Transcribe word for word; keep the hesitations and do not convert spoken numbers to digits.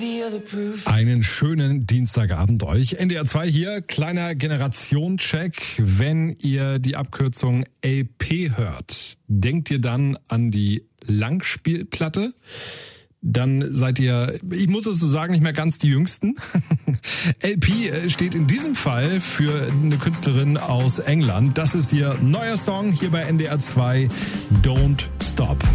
Einen schönen Dienstagabend euch. N D R zwei hier, kleiner Generationscheck. Wenn ihr die Abkürzung L P hört, denkt ihr dann an die Langspielplatte? Dann seid ihr, ich muss es so sagen, nicht mehr ganz die Jüngsten. L P steht in diesem Fall für eine Künstlerin aus England. Das ist ihr neuer Song hier bei N D R zwei, Don't Stop.